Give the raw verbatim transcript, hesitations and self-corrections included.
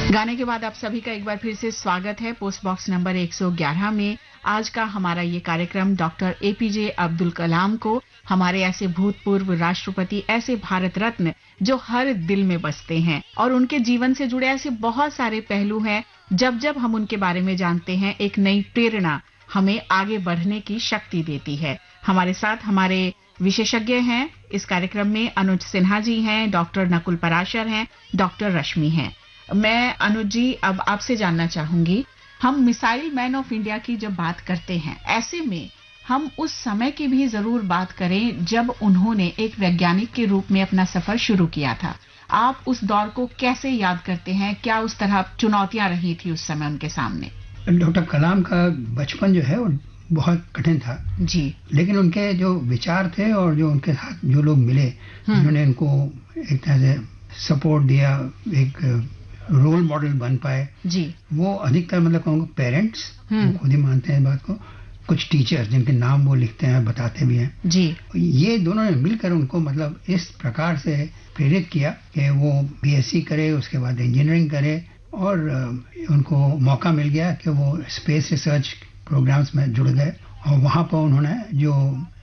गाने के बाद आप सभी का एक बार फिर से स्वागत है पोस्ट बॉक्स नंबर एक सौ ग्यारह में। आज का हमारा ये कार्यक्रम डॉक्टर एपीजे अब्दुल कलाम को, हमारे ऐसे भूतपूर्व राष्ट्रपति, ऐसे भारत रत्न जो हर दिल में बसते हैं, और उनके जीवन से जुड़े ऐसे बहुत सारे पहलू हैं। जब जब हम उनके बारे में जानते हैं, एक नई प्रेरणा हमें आगे बढ़ने की शक्ति देती है। हमारे साथ हमारे विशेषज्ञ हैं इस कार्यक्रम में, अनुज सिन्हा जी हैं, डॉक्टर नकुल पराशर हैं, डॉक्टर रश्मि हैं। मैं अनुज जी अब आपसे जानना चाहूंगी, हम मिसाइल मैन ऑफ इंडिया की जब बात करते हैं, ऐसे में हम उस समय की भी जरूर बात करें जब उन्होंने एक वैज्ञानिक के रूप में अपना सफर शुरू किया था। आप उस दौर को कैसे याद करते हैं? क्या उस तरह चुनौतियां रही थी उस समय उनके सामने? डॉक्टर कलाम का बचपन जो है वो बहुत कठिन था जी, लेकिन उनके जो विचार थे और जो उनके साथ जो लोग मिले, उन्होंने उनको एक तरह से सपोर्ट दिया, एक रोल मॉडल बन पाए जी। वो अधिकतर मतलब कहूँगा पेरेंट्स वो खुद ही मानते हैं बात को, कुछ टीचर्स जिनके नाम वो लिखते हैं, बताते भी हैं जी। ये दोनों ने मिलकर उनको मतलब इस प्रकार से प्रेरित किया कि वो बीएससी करे, उसके बाद इंजीनियरिंग करे, और उनको मौका मिल गया कि वो स्पेस रिसर्च प्रोग्राम्स में जुड़ गए। और वहाँ पर उन्होंने जो